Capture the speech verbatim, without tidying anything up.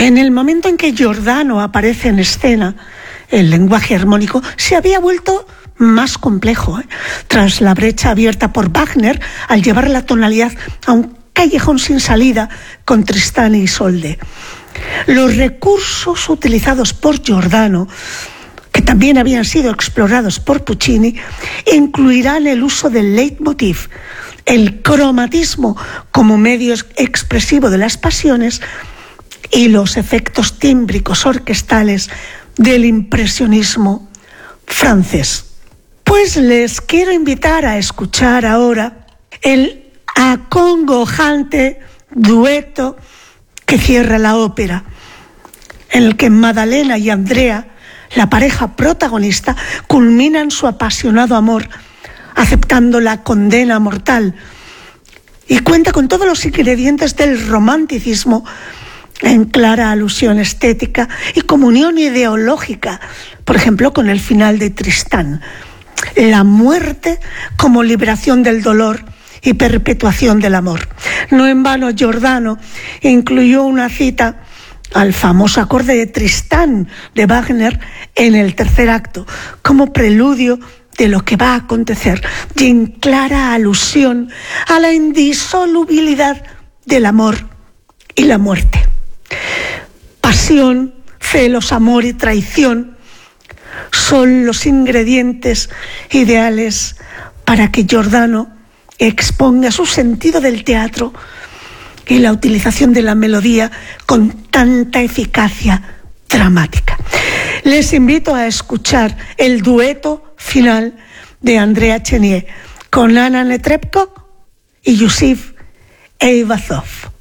En el momento en que Giordano aparece en escena, el lenguaje armónico se había vuelto más complejo, ¿eh? Tras la brecha abierta por Wagner al llevar la tonalidad a un callejón sin salida con Tristán y Isolde. Los recursos utilizados por Giordano, que también habían sido explorados por Puccini, incluirán el uso del leitmotiv, el cromatismo como medio expresivo de las pasiones y los efectos tímbricos orquestales del impresionismo francés. Pues les quiero invitar a escuchar ahora el acongojante dueto que cierra la ópera, en el que Maddalena y Andrea, la pareja protagonista, culminan su apasionado amor aceptando la condena mortal, y cuenta con todos los ingredientes del romanticismo en clara alusión estética y comunión ideológica, por ejemplo con el final de Tristán, la muerte como liberación del dolor y perpetuación del amor. No en vano Giordano incluyó una cita al famoso acorde de Tristán de Wagner en el tercer acto, como preludio de lo que va a acontecer y en clara alusión a la indisolubilidad del amor y la muerte. Pasión, celos, amor y traición son los ingredientes ideales para que Giordano exponga su sentido del teatro y la utilización de la melodía con tanta eficacia dramática. Les invito a escuchar el dueto final de Andrea Chenier con Anna Netrebko y Yusif Eyvazov.